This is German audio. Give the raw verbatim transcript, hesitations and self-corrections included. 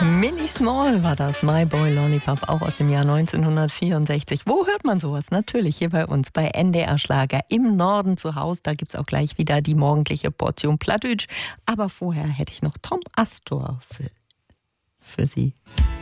Millie Small war das, My Boy Lollipop, auch aus dem Jahr neunzehnhundertvierundsechzig. Wo hört man sowas? Natürlich hier bei uns, bei N D R Schlager im Norden zu Hause. Da gibt es auch gleich wieder die morgendliche Portion Plattdeutsch. Aber vorher hätte ich noch Tom Astor für, für Sie.